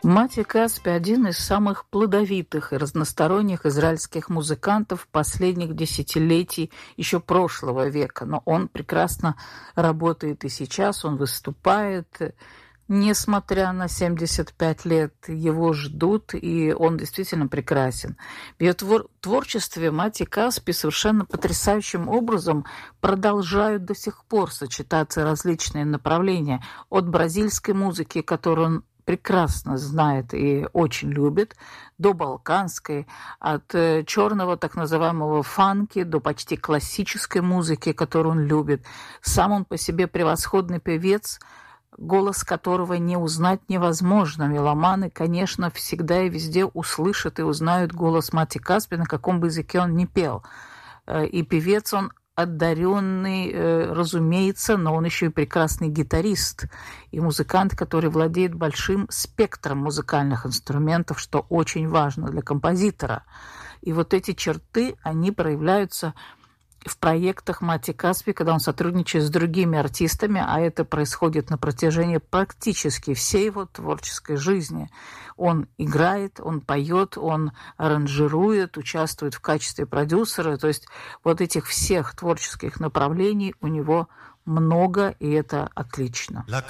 Мати Каспи – один из самых плодовитых и разносторонних израильских музыкантов последних десятилетий еще прошлого века. Но он прекрасно работает и сейчас, он выступает. Несмотря на 75 лет, его ждут, и он действительно прекрасен. В ее творчестве Мати Каспи совершенно потрясающим образом продолжают до сих пор сочетаться различные направления. От бразильской музыки, которую он прекрасно знает и очень любит, до балканской, от черного так называемого фанки до почти классической музыки, которую он любит. Сам он по себе превосходный певец, голос которого не узнать невозможно. Меломаны, конечно, всегда и везде услышат и узнают голос Мати Каспи, на каком бы языке он ни пел. И певец он одаренный, разумеется, но он еще и прекрасный гитарист и музыкант, который владеет большим спектром музыкальных инструментов, что очень важно для композитора. И вот эти черты, они проявляются в проектах Мати Каспи, когда он сотрудничает с другими артистами, а это происходит на протяжении практически всей его творческой жизни. Он играет, он поет, он аранжирует, участвует в качестве продюсера. То есть вот этих всех творческих направлений у него много, и это отлично. La